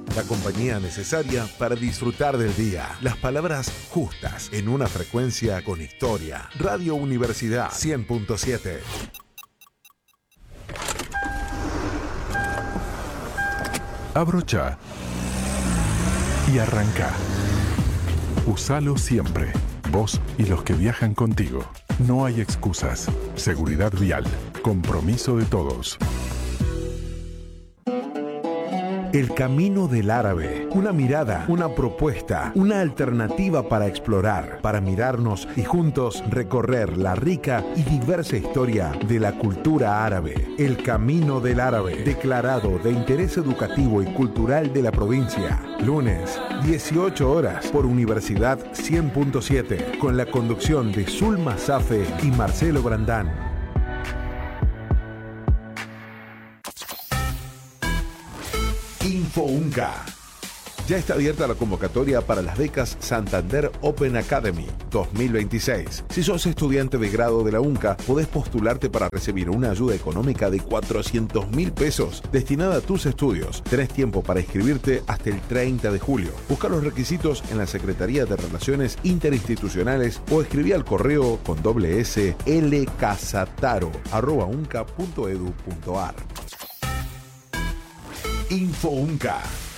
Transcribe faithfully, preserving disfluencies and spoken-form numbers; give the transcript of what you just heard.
La compañía necesaria para disfrutar del día. Las palabras justas en una frecuencia con historia. Radio Universidad cien punto siete. Abrocha y arranca. Usalo siempre. Vos y los que viajan contigo. No hay excusas. Seguridad vial. Compromiso de todos. El Camino del Árabe. Una mirada, una propuesta, una alternativa para explorar, para mirarnos y juntos recorrer la rica y diversa historia de la cultura árabe. El Camino del Árabe, declarado de interés educativo y cultural de la provincia. Lunes, dieciocho horas, por Universidad cien punto siete, con la conducción de Zulma Safe y Marcelo Brandán. InfoUnca. Ya está abierta la convocatoria para las becas Santander Open Academy dos mil veintiséis. Si sos estudiante de grado de la UNCA, podés postularte para recibir una ayuda económica de cuatrocientos mil pesos destinada a tus estudios. Tenés tiempo para inscribirte hasta el treinta de julio. Busca los requisitos en la Secretaría de Relaciones Interinstitucionales o escribí al correo con doble s lcasataro arroba unca punto edu punto ar. InfoUnca.